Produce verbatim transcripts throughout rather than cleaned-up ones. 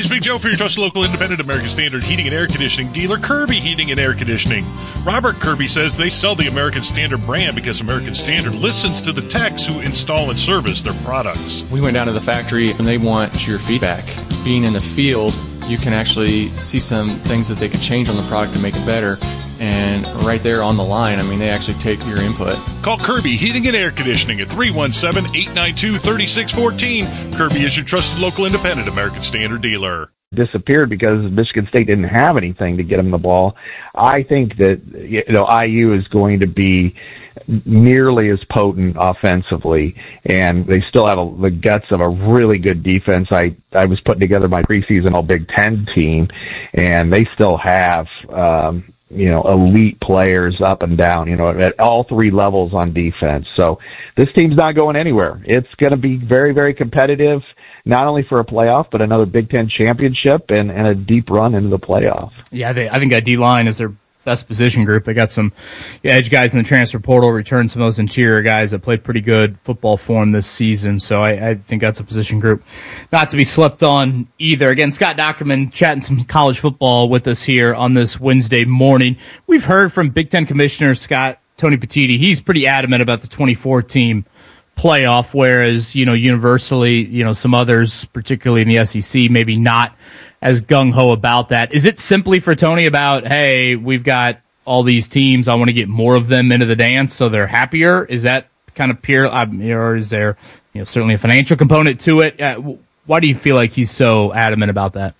Big Joe for your trusted local independent American Standard heating and air conditioning dealer, Kirby Heating and Air Conditioning. Robert Kirby says they sell the American Standard brand because American Standard listens to the techs who install and service their products. We went down to the factory and they want your feedback. Being in the field, you can actually see some things that they could change on the product to make it better. And right there on the line, I mean, they actually take your input. Call Kirby Heating and Air Conditioning at three one seven, eight nine two, three six one four. Kirby is your trusted local independent American Standard dealer. Disappeared because Michigan State didn't have anything to get him the ball. I think that, you know, I U is going to be nearly as potent offensively, and they still have a, the guts of a really good defense. I, I was putting together my preseason All Big Ten team, and they still have um, you know, elite players up and down, you know, at all three levels on defense. So this team's not going anywhere. It's going to be very, very competitive, not only for a playoff, but another Big Ten championship and, and a deep run into the playoff. Yeah, they, I think that D-line is their best position group. They got some edge guys in the transfer portal, returned some of those interior guys that played pretty good football for them this season. So I, I think that's a position group not to be slept on either. Again, Scott Dochterman chatting some college football with us here on this Wednesday morning. We've heard from Big Ten Commissioner Scott Tony Petitti. He's pretty adamant about the twenty-four team playoff, whereas, you know, universally, you know, some others, particularly in the S E C, maybe not as gung-ho about that. Is it simply for Tony about, hey, we've got all these teams, I want to get more of them into the dance so they're happier? Is that kind of pure, or is there, you know, certainly a financial component to it? Uh, why do you feel like he's so adamant about that?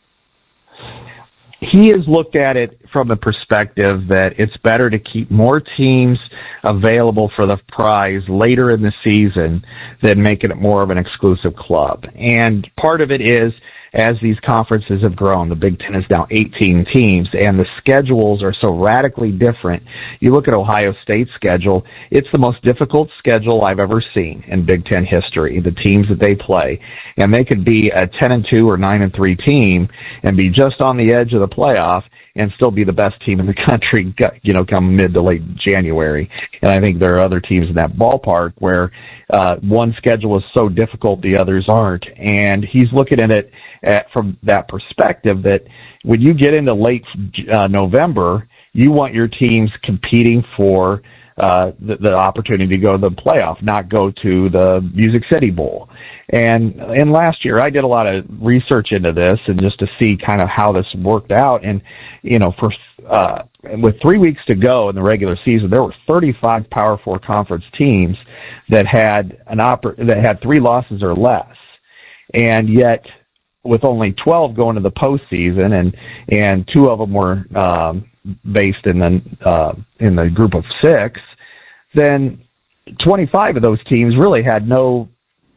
He has looked at it from the perspective that it's better to keep more teams available for the prize later in the season than making it more of an exclusive club. And part of it is, as these conferences have grown, the Big Ten is now eighteen teams, and the schedules are so radically different. You look at Ohio State's schedule, it's the most difficult schedule I've ever seen in Big Ten history, the teams that they play. And they could be a ten and two or nine and three team and be just on the edge of the playoff and still be the best team in the country, you know, come mid to late January. And I think there are other teams in that ballpark where uh, one schedule is so difficult, the others aren't. And he's looking at it at, from that perspective that when you get into late uh, November, you want your teams competing for uh, the, the opportunity to go to the playoff, not go to the Music City Bowl. And and last year, I did a lot of research into this and just to see kind of how this worked out. And, you know, for uh, with three weeks to go in the regular season, there were thirty-five Power Four conference teams that had an oper- that had three losses or less. And yet, with only twelve going to the postseason, and and two of them were um, based in the uh, in the group of six, then twenty-five of those teams really had no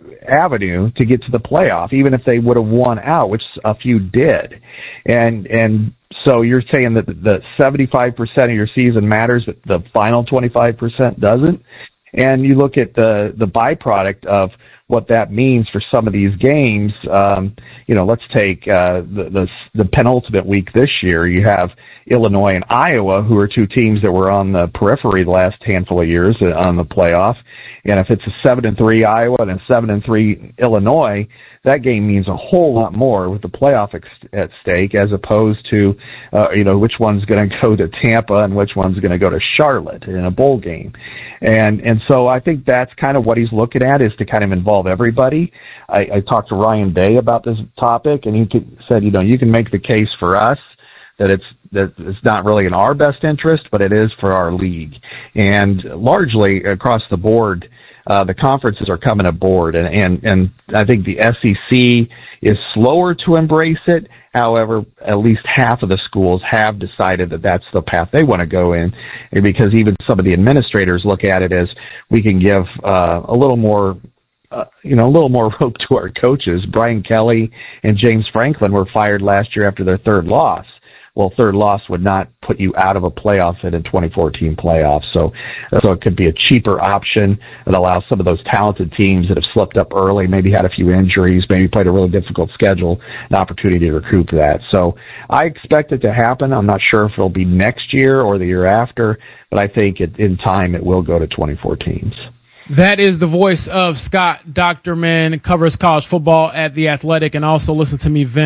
avenue to get to the playoff, even if they would have won out, which a few did. And and so you're saying that the seventy-five percent of your season matters, but the final twenty-five percent doesn't. And you look at the the byproduct of what that means for some of these games. Um, you know, let's take uh, the, the the penultimate week this year. You have Illinois and Iowa, who are two teams that were on the periphery the last handful of years on the playoff. And if it's a seven and three Iowa and a seven and three Illinois, that game means a whole lot more with the playoff ex- at stake, as opposed to, uh, you know, which one's going to go to Tampa and which one's going to go to Charlotte in a bowl game. And and so I think that's kind of what he's looking at, is to kind of involve everybody. I, I talked to Ryan Day about this topic, and he could, said, you know, you can make the case for us that it's that it's not really in our best interest, but it is for our league. And largely across the board, uh, the conferences are coming aboard, and, and, and I think the S E C is slower to embrace it. However, at least half of the schools have decided that that's the path they want to go in, because even some of the administrators look at it as, we can give uh, a little more Uh, you know, a little more rope to our coaches. Brian Kelly and James Franklin were fired last year after their third loss. Well, third loss would not put you out of a playoff in a twenty fourteen playoff. So, so it could be a cheaper option that allows some of those talented teams that have slipped up early, maybe had a few injuries, maybe played a really difficult schedule, an opportunity to recoup that. So I expect it to happen. I'm not sure if it'll be next year or the year after, but I think it, in time it will go to twenty-four teams. That is the voice of Scott Dochterman, covers college football at The Athletic, and also listen to me vent